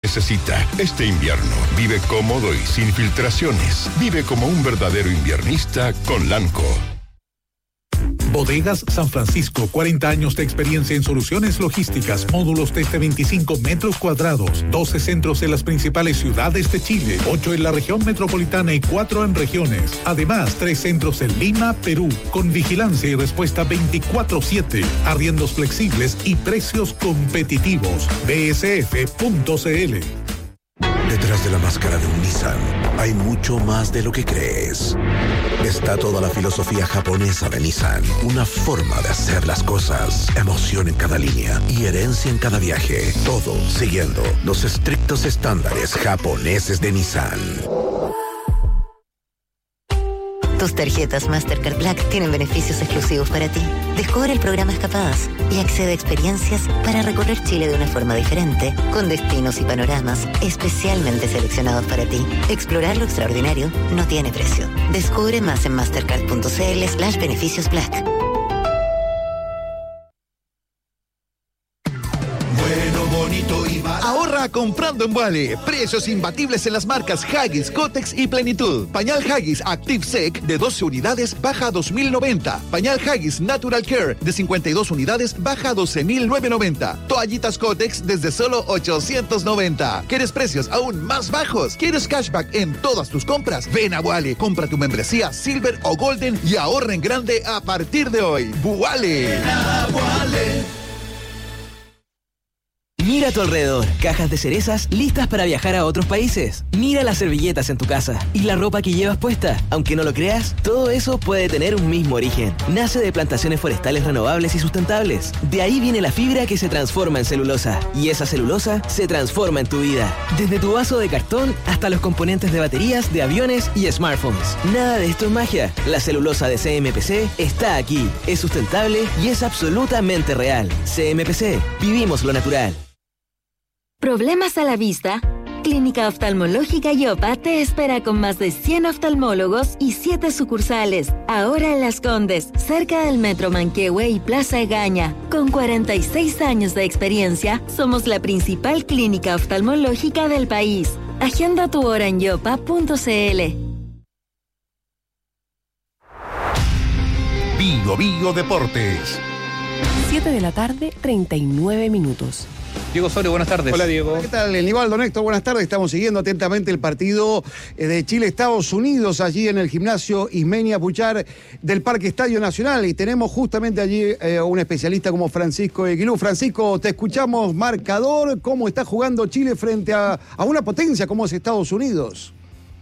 necesita. Este invierno, vive cómodo y sin filtraciones. Vive como un verdadero inviernista con Lanco. Bodegas San Francisco, 40 años de experiencia en soluciones logísticas, módulos desde 25 metros cuadrados, 12 centros en las principales ciudades de Chile, 8 en la región metropolitana y 4 en regiones. Además, 3 centros en Lima, Perú, con vigilancia y respuesta 24/7, arriendos flexibles y precios competitivos. bsf.cl. Detrás de la máscara de un Nissan hay mucho más de lo que crees. Está toda la filosofía japonesa de Nissan, una forma de hacer las cosas, emoción en cada línea y herencia en cada viaje. Todo siguiendo los estrictos estándares japoneses de Nissan. Tus tarjetas Mastercard Black tienen beneficios exclusivos para ti. Descubre el programa Escapadas y accede a experiencias para recorrer Chile de una forma diferente, con destinos y panoramas especialmente seleccionados para ti. Explorar lo extraordinario no tiene precio. Descubre más en mastercard.cl/beneficios Black. Ahorra comprando en Wally. Precios imbatibles en las marcas Huggies, Kotex y Plenitud. Pañal Huggies Active Sec de 12 unidades baja a 2.090. Pañal Huggies Natural Care de 52 unidades baja a 12.990. Toallitas Kotex desde solo 890. ¿Quieres precios aún más bajos? ¿Quieres cashback en todas tus compras? Ven a Wally, compra tu membresía Silver o Golden y ahorra en grande a partir de hoy. Wally. Mira a tu alrededor, cajas de cerezas listas para viajar a otros países. Mira las servilletas en tu casa y la ropa que llevas puesta. Aunque no lo creas, todo eso puede tener un mismo origen. Nace de plantaciones forestales renovables y sustentables. De ahí viene la fibra que se transforma en celulosa. Y esa celulosa se transforma en tu vida. Desde tu vaso de cartón hasta los componentes de baterías, de aviones y smartphones. Nada de esto es magia. La celulosa de CMPC está aquí. Es sustentable y es absolutamente real. CMPC, vivimos lo natural. ¿Problemas a la vista? Clínica Oftalmológica Yopa te espera con más de 100 oftalmólogos y 7 sucursales. Ahora en Las Condes, cerca del Metro Manquehue y Plaza Egaña. Con 46 años de experiencia, somos la principal clínica oftalmológica del país. Agenda tu hora en yopa.cl. Bio Deportes. 7 de la tarde, 39 minutos. Diego Osorio, buenas tardes. Hola, Diego. ¿Qué tal, Nivaldo, Néstor? Buenas tardes. Estamos siguiendo atentamente el partido de Chile-Estados Unidos allí en el gimnasio Ismenia Puchar del Parque Estadio Nacional y tenemos justamente allí un especialista como Francisco Eguilú. Francisco, te escuchamos, marcador, ¿cómo está jugando Chile frente a una potencia como es Estados Unidos?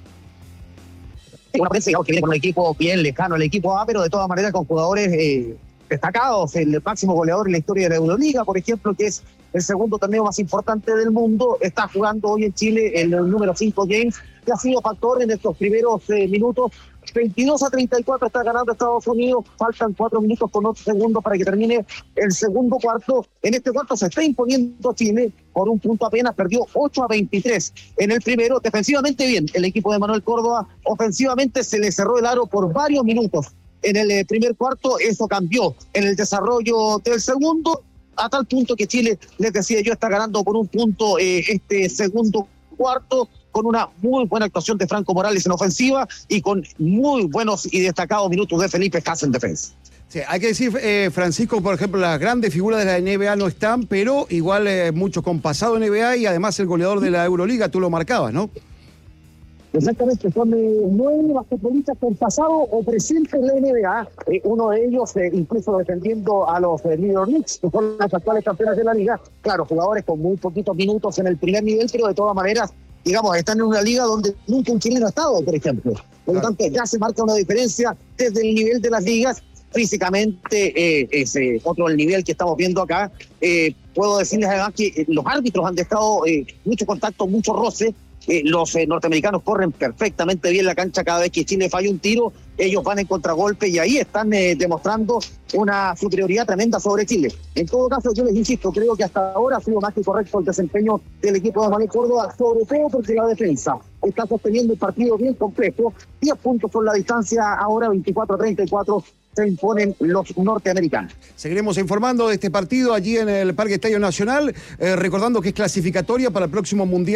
Una potencia, digamos, que viene con un equipo bien lejano al equipo A, pero de todas maneras con jugadores destacados, el máximo goleador en la historia de la Euroliga, por ejemplo, que es el segundo torneo más importante del mundo, está jugando hoy en Chile el número 5 James, que ha sido factor en estos primeros minutos. 22-34 está ganando Estados Unidos, faltan 4 minutos con 8 segundos para que termine el segundo cuarto. En este cuarto se está imponiendo Chile por un punto apenas, perdió 8-23 en el primero. Defensivamente bien, el equipo de Manuel Córdoba, ofensivamente se le cerró el aro por varios minutos. En el primer cuarto eso cambió en el desarrollo del segundo, a tal punto que Chile, les decía yo, está ganando por un punto este segundo cuarto, con una muy buena actuación de Franco Morales en ofensiva y con muy buenos y destacados minutos de Felipe Cas en defensa. Sí, hay que decir, Francisco, por ejemplo, las grandes figuras de la NBA no están, pero igual mucho con pasado NBA y además el goleador de la Euroliga, tú lo marcabas, ¿no? Exactamente, son 9 basquetbolistas con pasado o presente en la NBA. Uno de ellos incluso defendiendo a los New York Knicks, que son los actuales campeones de la liga. Claro, jugadores con muy poquitos minutos en el primer nivel, pero de todas maneras, digamos, están en una liga donde nunca un chileno ha estado, por ejemplo. Por lo tanto, ya se marca una diferencia desde el nivel de las ligas. Físicamente es otro el nivel que estamos viendo acá. Puedo decirles además que los árbitros han dejado mucho contacto, mucho roce. Los norteamericanos corren perfectamente bien la cancha. Cada vez que Chile falla un tiro, ellos van en contragolpe y ahí están demostrando una superioridad tremenda sobre Chile. En todo caso, yo les insisto, creo que hasta ahora ha sido más que correcto el desempeño del equipo de Manuel Córdoba, sobre todo porque la defensa está sosteniendo el partido bien complejo. 10 puntos por la distancia, ahora 24-34 se imponen los norteamericanos. Seguiremos informando de este partido allí en el Parque Estadio Nacional, recordando que es clasificatoria para el próximo Mundial